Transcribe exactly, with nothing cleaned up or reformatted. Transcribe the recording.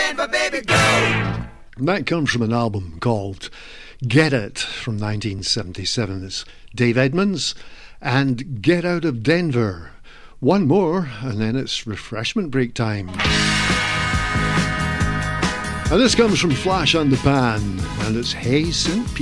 Denver, baby, go! And that comes from an album called Get It from nineteen seventy-seven. It's Dave Edmunds and Get Out of Denver. One more and then it's refreshment break time. And this comes from Flash and the Pan and it's Hey Saint Peter.